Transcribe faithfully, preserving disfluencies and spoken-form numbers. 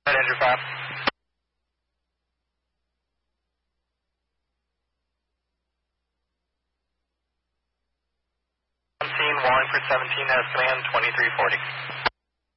Andrew five. Wallingford seventeen has command twenty-three forty.